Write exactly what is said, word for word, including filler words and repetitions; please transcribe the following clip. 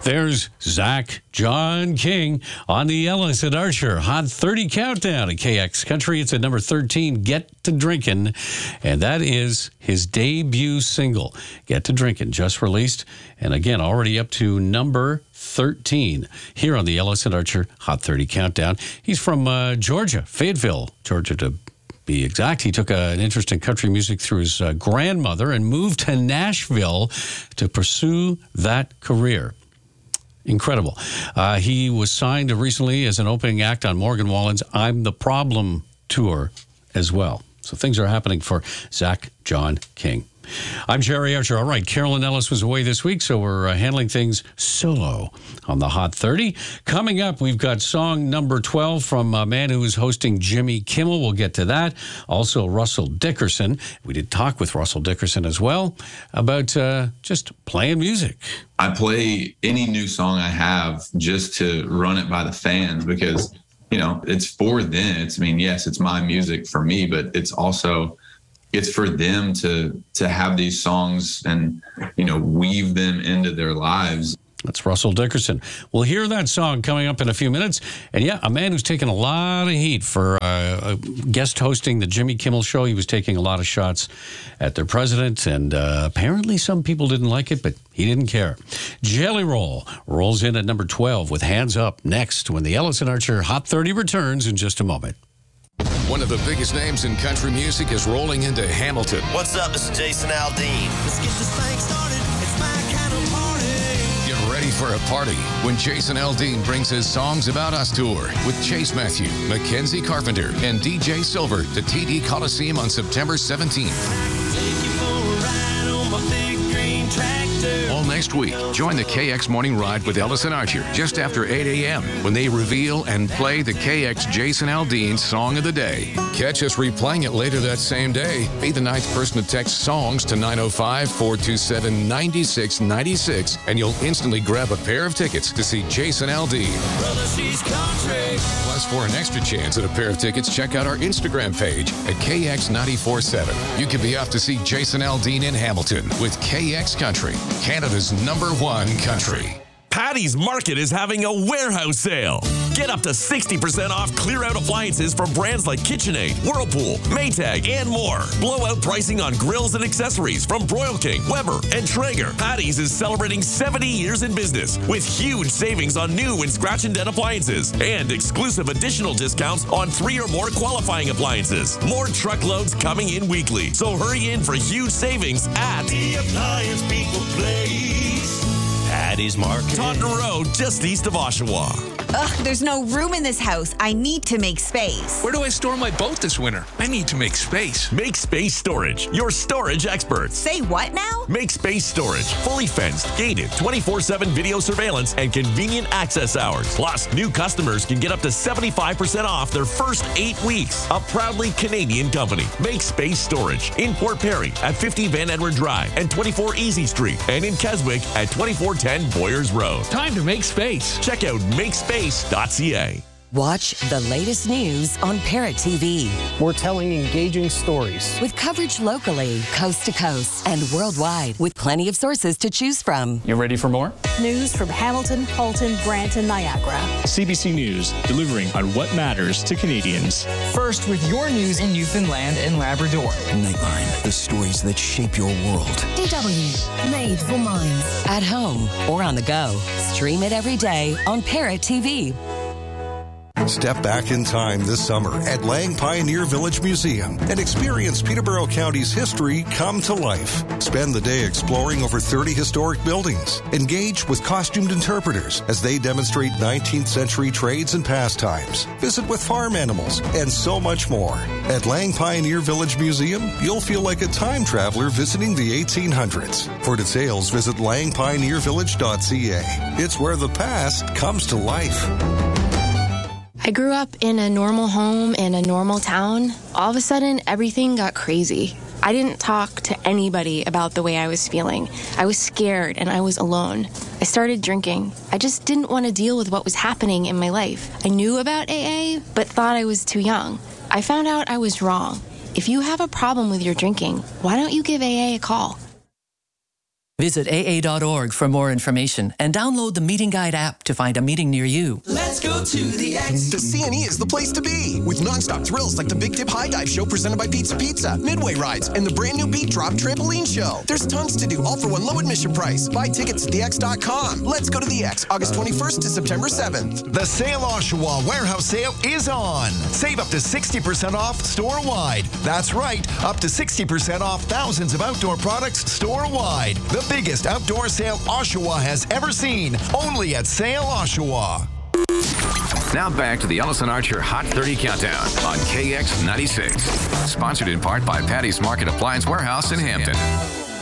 There's Zach John King on the Ellis and Archer Hot thirty Countdown at K X Country. It's at number thirteen, Get to Drinkin', and that is his debut single, Get to Drinkin', just released, and again, already up to number thirteen here on the Ellis and Archer Hot thirty Countdown. He's from uh, Georgia, Fayetteville, Georgia to be exact. He took uh, an interest in country music through his uh, grandmother and moved to Nashville to pursue that career. Incredible. Uh, he was signed recently as an opening act on Morgan Wallen's I'm the Problem tour as well. So things are happening for Zach John King. I'm Jerry Archer. All right, Carolyn Ellis was away this week, so we're uh, handling things solo on the Hot thirty. Coming up, we've got song number twelve from a man who is hosting Jimmy Kimmel. We'll get to that. Also, Russell Dickerson. We did talk with Russell Dickerson as well about uh, just playing music. I play any new song I have just to run it by the fans because, you know, it's for them. It's, I mean, yes, it's my music for me, but it's also... it's for them to to have these songs and, you know, weave them into their lives. That's Russell Dickerson. We'll hear that song coming up in a few minutes. And yeah, a man who's taken a lot of heat for uh, guest hosting the Jimmy Kimmel Show. He was taking a lot of shots at their president, and uh, apparently some people didn't like it, but he didn't care. Jelly Roll rolls in at number twelve with Hands Up next when the Ellis and Archer Hot thirty returns in just a moment. One of the biggest names in country music is rolling into Hamilton. What's up? This is Jason Aldean. Let's get this thing started. It's my kind of party. Get ready for a party when Jason Aldean brings his Songs About Us tour with Chase Matthew, Mackenzie Carpenter, and D J Silver to T D Coliseum on September seventeenth. Take you for a ride on my big green tractor. All next week, join the K X Morning Ride with Ellis and Archer just after eight a.m. when they reveal and play the K X Jason Aldean Song of the Day. Catch us replaying it later that same day. Be the ninth person to text SONGS to nine oh five, four two seven, nine six nine six, and you'll instantly grab a pair of tickets to see Jason Aldean. Brother, she's country. Plus, for an extra chance at a pair of tickets, check out our Instagram page at K X nine four seven. You could be off to see Jason Aldean in Hamilton with K X Country, Canada's number one country. Patty's Market is having a warehouse sale. Get up to sixty percent off clear-out appliances from brands like KitchenAid, Whirlpool, Maytag, and more. Blowout pricing on grills and accessories from Broil King, Weber, and Traeger. Patty's is celebrating seventy years in business with huge savings on new and scratch and dent appliances and exclusive additional discounts on three or more qualifying appliances. More truckloads coming in weekly, so hurry in for huge savings at The Appliance People Place. Patty's Market. Taunton Road, just east of Oshawa. Ugh, there's no room in this house. I need to make space. Where do I store my boat this winter? I need to make space. Make Space Storage, your storage experts. Say what now? Make Space Storage, fully fenced, gated, twenty-four seven video surveillance, and convenient access hours. Plus, new customers can get up to seventy-five percent off their first eight weeks. A proudly Canadian company. Make Space Storage in Port Perry at fifty Van Edward Drive and twenty-four Easy Street, and in Keswick at twenty-four ten Boyers Road. Time to make space. Check out make space dot c a. Watch the latest news on Parrot T V. We're telling engaging stories with coverage locally, coast to coast, and worldwide, with plenty of sources to choose from. You ready for more? News from Hamilton, Halton, Brant, and Niagara. C B C News, delivering on what matters to Canadians. First with your news in Newfoundland and Labrador. Nightline, the stories that shape your world. D W, made for minds. At home or on the go. Stream it every day on Parrot T V. Step back in time this summer at Lang Pioneer Village Museum and experience Peterborough County's history come to life. Spend the day exploring over thirty historic buildings. Engage with costumed interpreters as they demonstrate nineteenth century trades and pastimes. Visit with farm animals and so much more. At Lang Pioneer Village Museum, you'll feel like a time traveler visiting the eighteen hundreds. For details, visit lang pioneer village dot c a. It's where the past comes to life. I grew up in a normal home in a normal town. All of a sudden, everything got crazy. I didn't talk to anybody about the way I was feeling. I was scared and I was alone. I started drinking. I just didn't want to deal with what was happening in my life. I knew about A A, but thought I was too young. I found out I was wrong. If you have a problem with your drinking, why don't you give A A a call? Visit A A dot org for more information and download the Meeting Guide app to find a meeting near you. Let's go to the X. The C and E is the place to be, with nonstop thrills like the Big Dip High Dive Show presented by Pizza Pizza, Midway Rides, and the brand new Beat Drop Trampoline Show. There's tons to do, all for one low admission price. Buy tickets at the X dot com. Let's go to the X, August twenty-first to September seventh. The Sale Oshawa Warehouse Sale is on. Save up to sixty percent off store-wide. That's right, up to sixty percent off thousands of outdoor products store-wide. The biggest outdoor sale Oshawa has ever seen, only at Sale Oshawa. Now back to the Ellison Archer Hot thirty Countdown on K X ninety-six. Sponsored in part by Patty's Market Appliance Warehouse in Hampton.